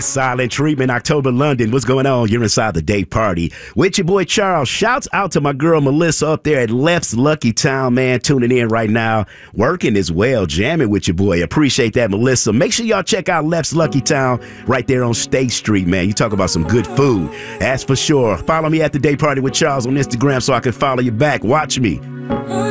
That's Silent Treatment, October London. What's going on? You're inside the day party with your boy Charles. Shouts out to my girl Melissa up there at Left's Lucky Town, man, tuning in right now, working as well, jamming with your boy. Appreciate that, Melissa. Make sure y'all check out Left's Lucky Town right there on State Street, man. You talk about some good food. That's for sure. Follow me at the day party with Charles on Instagram so I can follow you back. Watch me.